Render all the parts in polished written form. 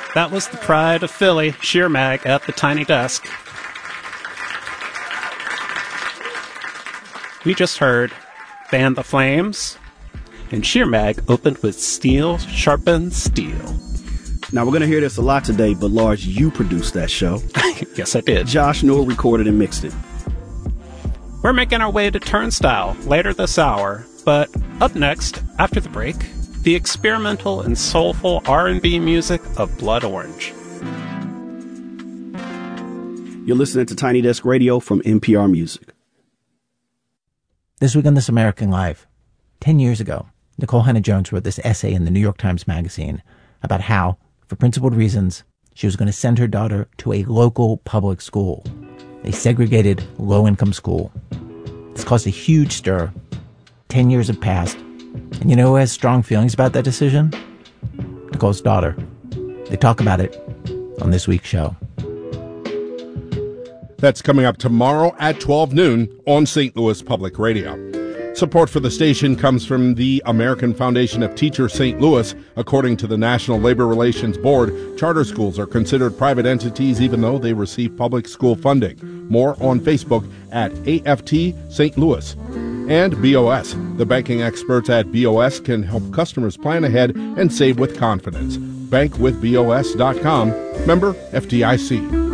That was the pride of Philly, Sheer Mag, at the Tiny Desk. We just heard Fan the Flames, and Sheer Mag opened with Steel Sharpens Steel. Now, we're going to hear this a lot today, but Lars, you produced that show. Yes, I did. Josh Newell recorded and mixed it. We're making our way to Turnstile later this hour, but up next, after the break, the experimental and soulful R&B music of Blood Orange. You're listening to Tiny Desk Radio from NPR Music. This week on This American Life, 10 years ago, Nicole Hannah-Jones wrote this essay in the New York Times Magazine about how, for principled reasons, she was going to send her daughter to a local public school, a segregated, low-income school. This caused a huge stir. 10 years have passed. And you know who has strong feelings about that decision? Nicole's daughter. They talk about it on this week's show. That's coming up tomorrow at 12 noon on St. Louis Public Radio. Support for the station comes from the American Foundation of Teachers St. Louis. According to the National Labor Relations Board, charter schools are considered private entities even though they receive public school funding. More on Facebook at AFT St. Louis. And BOS. The banking experts at BOS can help customers plan ahead and save with confidence. Bankwithbos.com. Member FDIC.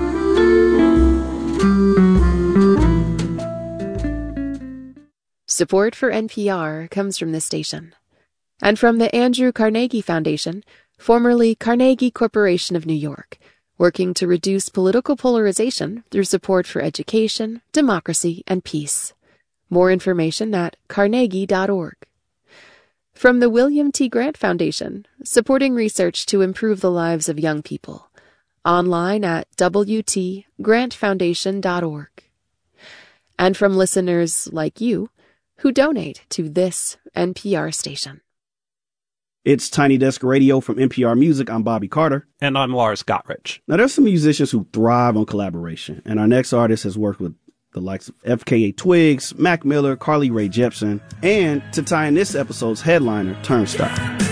Support for NPR comes from this station and from the Andrew Carnegie Foundation, formerly Carnegie Corporation of New York, working to reduce political polarization through support for education, democracy, and peace. More information at carnegie.org. From the William T. Grant Foundation, supporting research to improve the lives of young people. Online at wtgrantfoundation.org. And from listeners like you, who donate to this NPR station. It's Tiny Desk Radio from NPR Music. I'm Bobby Carter. And I'm Lars Gotrich. Now, there's some musicians who thrive on collaboration, and our next artist has worked with the likes of FKA Twigs, Mac Miller, Carly Rae Jepsen, and to tie in this episode's headliner, Turnstile.